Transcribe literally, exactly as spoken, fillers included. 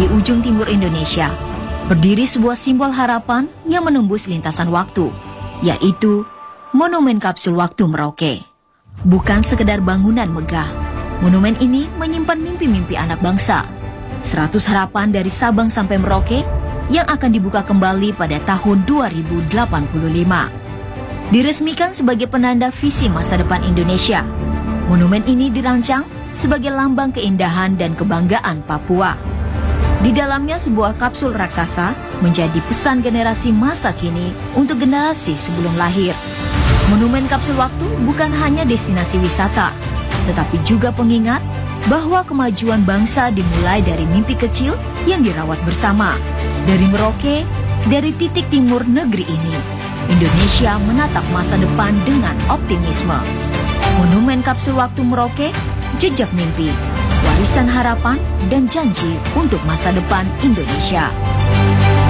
di ujung timur Indonesia, berdiri sebuah simbol harapan yang menembus lintasan waktu, yaitu Monumen Kapsul Waktu Merauke. Bukan sekedar bangunan megah, monumen ini menyimpan mimpi-mimpi anak bangsa. Seratus harapan dari Sabang sampai Merauke yang akan dibuka kembali pada tahun dua ribu delapan puluh lima. Diresmikan sebagai penanda visi masa depan Indonesia, monumen ini dirancang sebagai lambang keindahan dan kebanggaan Papua. Di dalamnya sebuah kapsul raksasa menjadi pesan generasi masa kini untuk generasi sebelum lahir. Monumen Kapsul Waktu bukan hanya destinasi wisata, tetapi juga pengingat bahwa kemajuan bangsa dimulai dari mimpi kecil yang dirawat bersama. Dari Merauke, dari titik timur negeri ini, Indonesia menatap masa depan dengan optimisme. Monumen Kapsul Waktu Merauke, jejak mimpi, warisan harapan dan janji untuk masa depan Indonesia.